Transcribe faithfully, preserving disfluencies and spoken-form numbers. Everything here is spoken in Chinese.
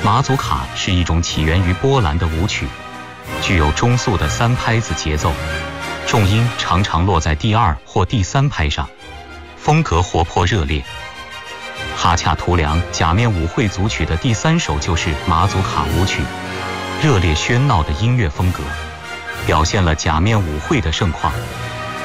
马祖卡是一种起源于波兰的舞曲，具有中速的三拍子节奏，重音常常落在第二或第三拍上，风格活泼热烈。哈恰图良假面舞会组曲的第三首就是马祖卡舞曲，热烈喧闹的音乐风格，表现了假面舞会的盛况。